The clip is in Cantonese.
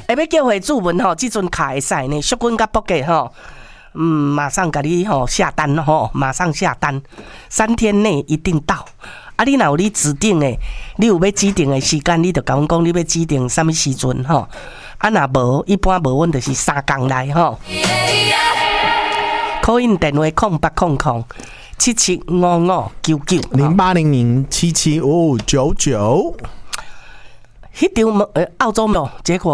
要叫回注文吼，即阵卡会使呢，淑君甲卜给吼。马上给你下单马上下单，3天内一定到。啊，你若有你指定的，你有要指定的时间，你就甲阮讲你要指定什么时阵啊，若无一般无，阮就是3天内call in 电话08007755990800775599。迄张澳洲没有结果。